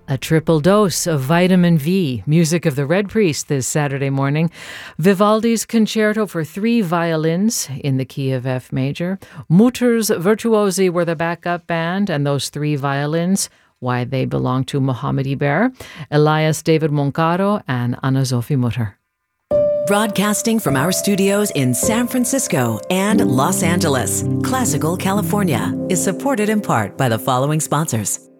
A triple dose of vitamin V, music of the Red Priest this Saturday morning. Vivaldi's Concerto for 3 violins in the key of F major. Mutter's Virtuosi were the backup band, and those 3 violins, why they belong to Mohammed Iber, Elias David Moncaro, and Anna-Sophie Mutter. Broadcasting from our studios in San Francisco and Los Angeles, Classical California is supported in part by the following sponsors.